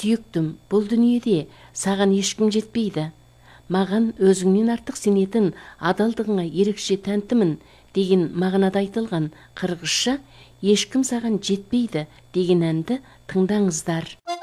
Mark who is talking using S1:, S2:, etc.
S1: сүйіктім, бұл дүниеде саған ешкім жетпейді. Маған өзіңнен артық сенетін адалдығыңа ерекше тәнтімін деген мағынада айтылған қырғызша ешкім саған жетпейді деген әнді тыңдаңыздар.